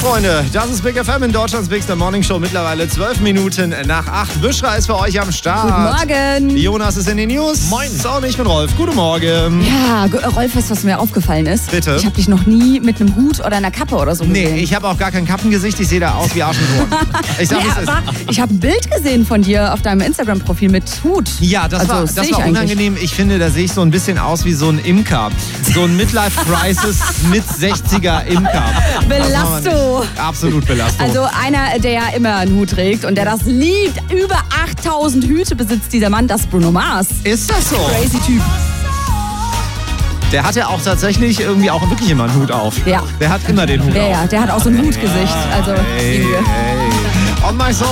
Freunde, das ist Big FM in Deutschlands Bigster Morning Show. Mittlerweile 12 Minuten nach 8. Büschra ist für euch am Start. Guten Morgen. Jonas ist in den News. Moin. So, und ich bin Rolf. Guten Morgen. Ja, Rolf, weißt du, was mir aufgefallen ist? Bitte? Ich habe dich noch nie mit einem Hut oder einer Kappe oder so gesehen. Nee, ich habe auch gar kein Kappengesicht. Ich sehe da aus wie Arsch und Horn. Ich sag, Nee, wie es ist. aber ich habe ein Bild gesehen von dir auf deinem Instagram-Profil mit Hut. Ja, das Also, war sehe ich unangenehm. Ich finde, da sehe ich so ein bisschen aus wie so ein Imker. So ein Midlife-Crisis mit 60er Imker. Belasto. Absolut Belastung. Also einer, der ja immer einen Hut trägt und der das liebt. Über 8000 Hüte besitzt dieser Mann, das ist Bruno Mars. Ist das so? Crazy Typ. Der hat ja auch tatsächlich irgendwie auch wirklich immer einen Hut auf. Ja. Der hat immer den Hut auf. Ja, der hat auch so ein Hutgesicht. Also, Hey, hey. On my soul.